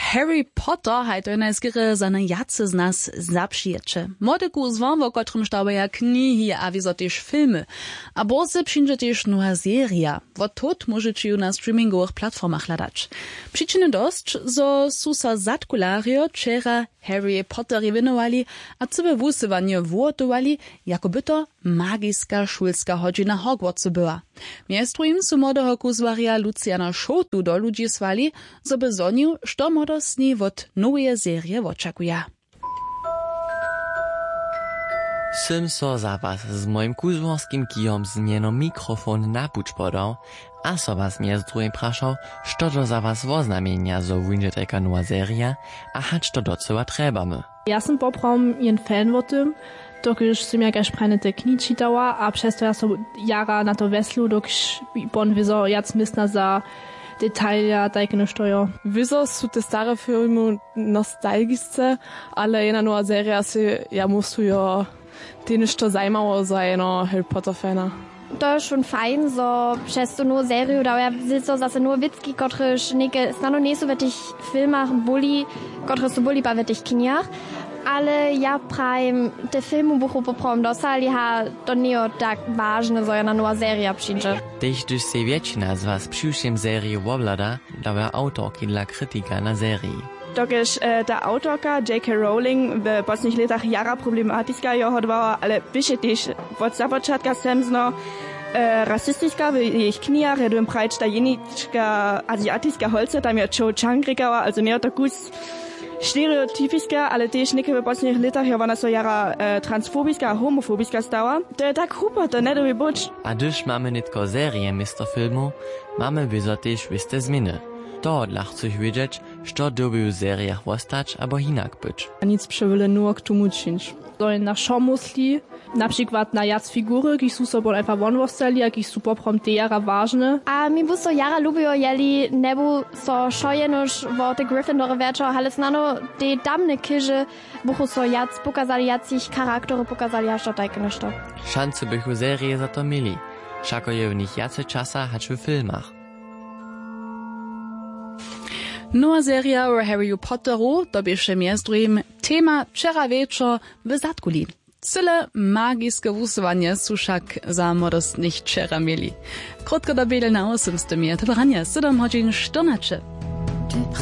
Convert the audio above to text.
Harry Potter haj to najskýre za jace z nas zapšiječe. Modeku zvom, o kotrym štabaja knihy a wizo też filmy. A bose przyjdzie też nowa seria. Wo tot możecie ju na streamingowych platformach hledać. Przyczyny dość, zo su sa zatkulario czera Harry Potter winowali, a cybe wusywanie włotowali, jakoby to magiska szulska hodzina Hogwartsu była. Miestruim su młodego kuzwaria Luciana Schotu do ludzi swali, zo bezonił, što modosni wot nowe serie oczekuje. Sym so za was z moim kuzworskim kijom zmieno mikrofon na puč podał, a so was mnie z drugim praszał, što to za was woznamienia, zo wyndzie taka nowa seria, a hać to doceła trebamy. Ja sam poprom jen fan o tym, dokiż sam jakaś prajne te kni czytała, a przez to ja so jara na to weslu, dokiż bon wieso jac mysna za Detailja, takie no stojo. Wieso su te stare filmy nostalgisce, ale jedna nowa seria se ja musujo te nešto zajmało za jedno Harry Potter fana. To je schon fajn, so przez tu nowe seriu da ja so zase nur Witzki, kotryż neke stano nie so w tych filmach boli, kotryż so boli w tych kiniach. Ale ja prajem te filmu buchu poprom dostali, ha to nie tak ważne, so jedna nowa seria przyjdzie. Tež když se většina z vás přiuším sérii oblada, dává autorky dla kritika na sérii. Dokiż ta autorka J.K. Rowling w posledních letach jara problematická jo hodvala, ale vyše tež od započatka semzno rasistická v jejich knihách, jedem prajč ta jenička asiatická holce, tam je Cho Chang rikała, also mehr to kus stereotypiska, ale tež neke v posledních letach je ona so jara transfobiska a homofobiska stała. To je tak hrupa, to ne dobi buč. A když máme nitko série místo filmu, máme vizo tež viste zminy. To odlachcich wiedzieć, što doby w seriach ostać albo hinak być. A nic przewyle nur k tomu činč. Sollen na šo musli, na przykład na jac figury, ki su sobon einfach wonwostali, a ki su poprom te jara ważne. A mi bu so jara lubijo, jeli nebu so šojenoš vo te Gryffindore večer, ale snano te damne kyže buchu so jac pokazali, jacich charaktery pokazali, a što tajke nešto. Szance bychu serie za to mieli. Šako je v nich jace časa hač v filmach. Nowa seria o Harry Potteru to bieše miestrujem tema wczera wieczor w Zatkuli. Cyle magiske wusowanie su však za modostnych wczera mieli. Krótko do biele na 800 to branie 7 godzin 14.